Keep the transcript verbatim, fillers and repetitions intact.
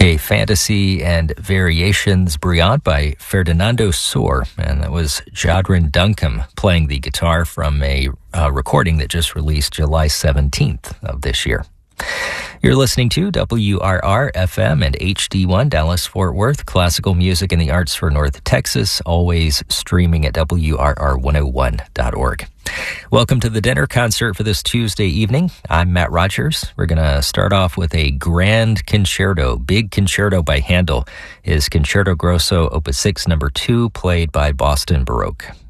A Fantasy and Variations Briand by Ferdinando Sor, and that was Jadran Duncombe playing the guitar from a uh, recording that just released July seventeenth of this year. You're listening to W R R F M and H D one Dallas-Fort Worth, classical music and the arts for North Texas, always streaming at W R R one oh one dot org. Welcome to the dinner concert for this Tuesday evening. I'm Matt Rogers. We're going to start off with a grand concerto, big concerto by Handel, his Concerto Grosso Opus six number two, played by Boston Baroque.